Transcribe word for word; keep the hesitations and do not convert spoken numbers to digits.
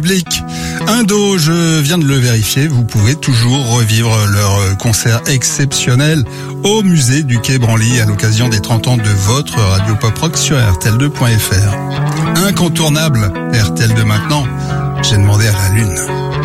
Public. Indo, je viens de le vérifier, vous pouvez toujours revivre leur concert exceptionnel au musée du Quai Branly à l'occasion des trente ans de votre radio pop rock sur R T L deux point F R. Incontournable, R T L deux maintenant, j'ai demandé à la lune.